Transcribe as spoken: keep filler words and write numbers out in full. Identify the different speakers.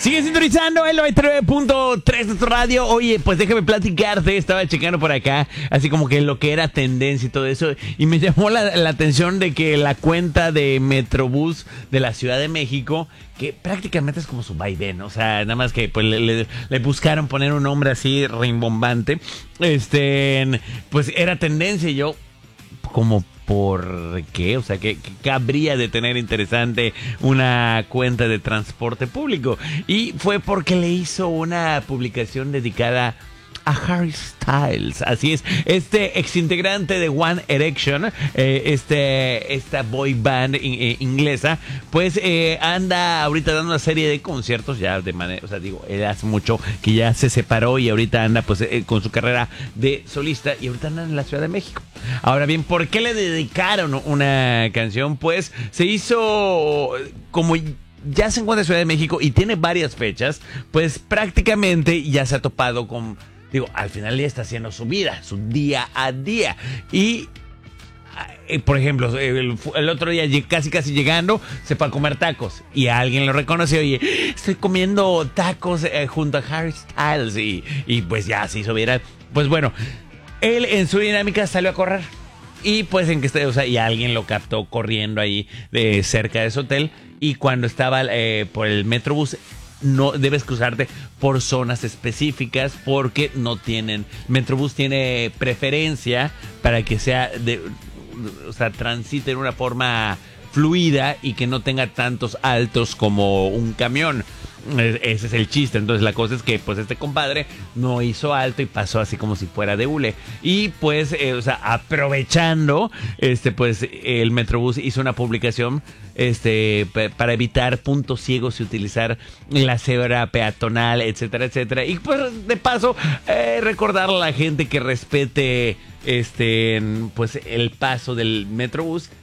Speaker 1: Sigue sintonizando el noventa y nueve punto tres de tu radio. Oye, pues déjame platicarte. Estaba checando por acá, así como que lo que era tendencia y todo eso. Y me llamó la, la atención de que la cuenta de Metrobús de la Ciudad de México, que prácticamente es como su vaivén, o sea, nada más que pues le, le, le buscaron poner un nombre así rimbombante. Este, pues era tendencia y yo, como, ¿por qué? O sea, ¿qué, qué habría de tener interesante una cuenta de transporte público? Y fue porque le hizo una publicación dedicada a Harry Styles. Así es, este exintegrante de One Direction, eh, este, esta boy band in, eh, inglesa, pues eh, anda ahorita dando una serie de conciertos ya de manera, o sea, digo, él hace mucho que ya se separó y ahorita anda pues eh, con su carrera de solista y ahorita anda en la Ciudad de México. Ahora bien, ¿por qué le dedicaron una canción? Pues se hizo como ya se encuentra en Ciudad de México y tiene varias fechas, pues prácticamente ya se ha topado con, digo, al final ya está haciendo su vida, su día a día. Y, eh, por ejemplo, el, el otro día casi casi llegando, se fue a comer tacos y alguien lo reconoció. Oye, estoy comiendo tacos eh, junto a Harry Styles y, y pues ya se hizo viral. Pues bueno, él en su dinámica salió a correr. Y pues en que está, o sea, y alguien lo captó corriendo ahí de cerca de su hotel. Y cuando estaba eh, por el Metrobús, no debes cruzarte por zonas específicas porque no tienen. Metrobús tiene preferencia para que sea de, o sea, transite de una forma fluida y que no tenga tantos altos como un camión. Ese es el chiste. Entonces la cosa es que pues este compadre no hizo alto y pasó así como si fuera de hule. Y pues, eh, o sea, aprovechando, este, pues el Metrobús hizo una publicación este, p- para evitar puntos ciegos y utilizar la cebra peatonal, etcétera, etcétera. Y pues de paso, eh, recordarle a la gente que respete este, pues el paso del Metrobús.